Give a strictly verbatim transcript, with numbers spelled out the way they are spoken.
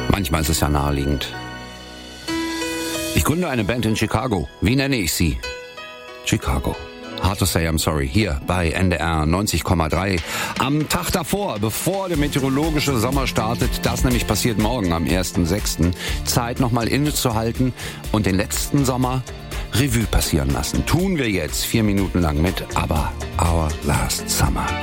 Manchmal ist es ja naheliegend. Ich gründe eine Band in Chicago. Wie nenne ich sie? Chicago. Hard to say I'm sorry. Hier bei N D R neunzig Komma drei. Am Tag davor, bevor der meteorologische Sommer startet, das nämlich passiert morgen am ersten sechsten Zeit nochmal innezuhalten und den letzten Sommer Revue passieren lassen. Tun wir jetzt vier Minuten lang mit ABBA, Our Last Summer.